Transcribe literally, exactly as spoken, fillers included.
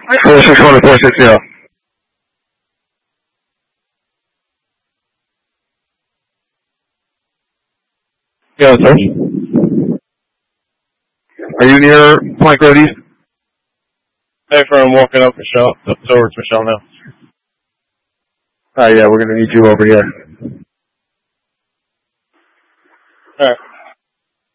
four six one to four six zero. Yeah, sir. Are you near Plank Road East? Hey, I'm walking up Michelle, towards Michelle now. Uh, yeah, we're going to need you over here.